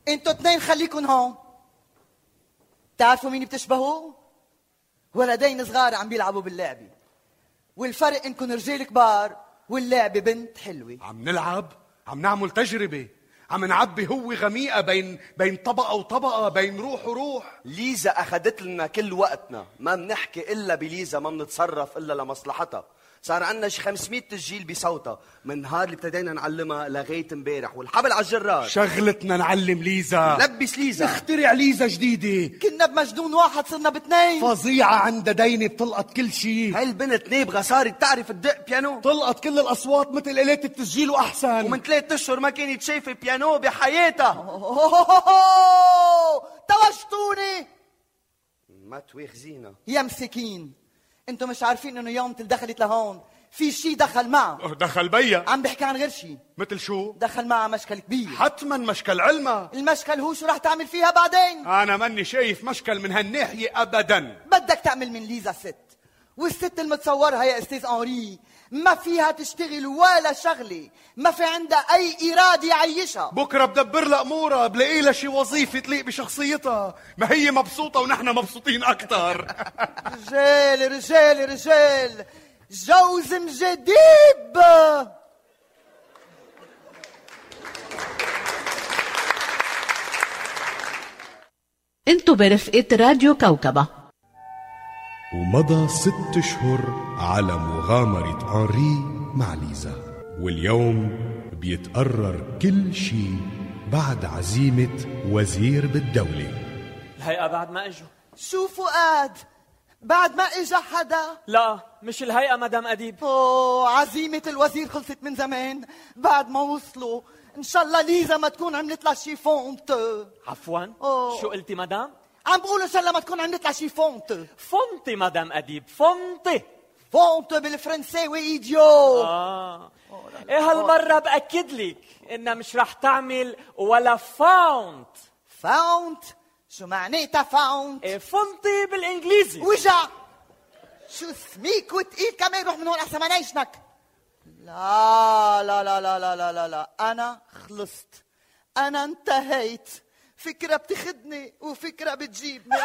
انتوا اثنين خليكن هون. تعرفوا مين بتشبهوا؟ ولدين صغار عم بيلعبوا باللعبة، والفرق انكم رجال كبار واللعبة بنت حلوة. عم نلعب، عم نعمل تجربة، عم نعبي هو غميقة بين طبقة وطبقة، بين روح وروح. ليزا أخذت لنا كل وقتنا، ما بنحكي إلا بليزا، ما بنتصرف إلا لمصلحتها. صار عندنا شي 500 تسجيل بصوتها من نهار اللي ابتدينا نعلمها لغاية امبارح، والحبل على الجرار. شغلتنا نعلم ليزا، لبس ليزا، نخترع ليزا جديدة. كنا بمجنون واحد صرنا باثنين. فظيعة، عندها دينة بتلقط كل شيء. هاي البنت نابغة صارت تعرف تدق بيانو، تلقط كل الأصوات مثل آلات التسجيل وأحسن. ومن 3 أشهر ما كانت شايفة بيانو بحياتها. توجتوني. ما تواخذينا يا مسكين، انتوا مش عارفين انه يوم دخلت لهون في شيء دخل معه. دخل بيا. عم بحكي عن غير شيء. مثل شو؟ دخل معها مشكل كبير. حتما مشكل علمها. المشكل هو شو رح تعمل فيها بعدين؟ أنا ماني شايف مشكل من هالناحية أبدا. بدك تعمل من ليزا ست، والست المتصورها يا استاذ أنري ما فيها تشتغل ولا شغلة، ما في عندها أي إرادة يعيشها. بكرة بدبر لها أمورها، بلاقي لها شي وظيفة تليق بشخصيتها، ما هي مبسوطة ونحن مبسوطين أكتر. رجال رجال رجال، جوز جديد. انتو برفقة راديو كوكبة. ومضى 6 أشهر على مغامرة أنري مع ليزا، واليوم بيتقرر كل شيء بعد عزيمة وزير بالدولة. الهيئة بعد ما اجوا. شو فؤاد؟ بعد ما اجا حدا؟ لا مش الهيئة مدام أديب. عزيمة الوزير خلصت من زمان بعد ما وصلوا. ان شاء الله ليزا ما تكون عملت لها شي فونت. عفوا شو قلتي مدام؟ عم بقول ان شاء الله ما تكون عملت لها شي فونت. فونتي مدام أديب، فونتي. فونت بالفرنساوي ايديو. ايه هالمرة بأكد لك انها مش رح تعمل ولا فونت. فونت؟ شو معناتها فونت؟ ايه فونتي بالانجليزي. وجع شو سميك وتقيل كمان، روح من هون احسن ما نعيشنك. لا لا لا لا لا لا لا لا، انا خلصت، انا انتهيت. فكرة بتخدني وفكرة بتجيبني.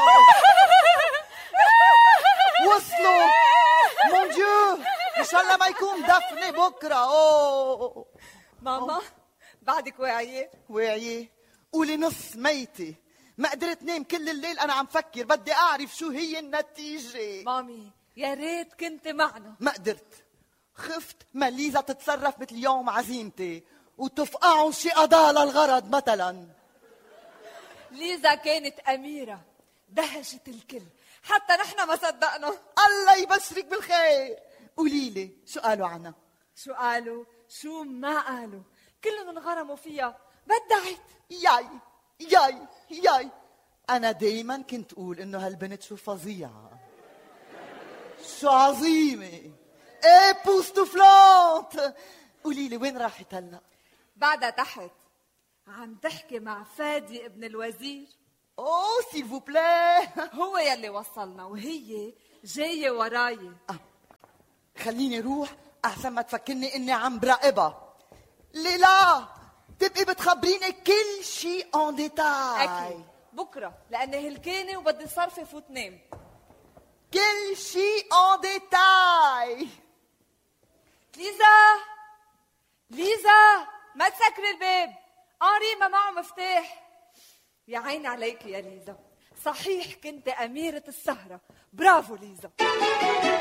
وصلوا مون ديو، ان شاء الله ما يكون دفني بكره. ماما بعدك واعية؟ واعية؟ قولي نص ميتة. ما قدرت نام كل الليل انا عم فكر، بدي اعرف شو هي النتيجة. مامي يا ريت كنت معنا. ما قدرت، خفت ما ليزا تتصرف مثل يوم عزيمتي وتفقعوا شي قضاء للغرض مثلا. ليزا كانت أميرة، دهشت الكل، حتى نحن ما صدقنا. الله يبشرك بالخير. قولي لي شو قالوا عنها؟ شو قالوا؟ شو ما قالوا؟ كلهم انغرموا فيها، بدعت. ياي ياي ياي، أنا دايما كنت أقول إنه هالبنت شو فظيعة، شو عظيمة، إيه بوستوفلانت. قولي لي وين راحت هلا؟ بعدها تحت عم تحكي مع فادي ابن الوزير. أوه سيل فو بلاي. هو يلي وصلنا وهي جاية وراي. خليني روح أحسن ما تفكرني إني عم براقبها. لا تبقي بتخبريني كل شيء اون ديتاي. أكيد بكرة لأن هلكانة وبدي صرفة وتنام. كل شيء اون ديتاي. ليزا ليزا ما تسكري الباب، أنري ما معه مفتاح. يا عيني عليك يا ليزا، صحيح كنت أميرة السهرة. برافو ليزا.